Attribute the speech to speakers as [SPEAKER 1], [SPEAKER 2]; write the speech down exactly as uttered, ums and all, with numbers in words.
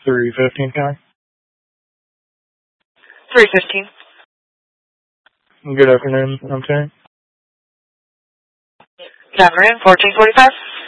[SPEAKER 1] three fifteen, County.
[SPEAKER 2] three fifteen.
[SPEAKER 1] Good afternoon, I'm Terry.
[SPEAKER 2] Cameron, fourteen forty-five.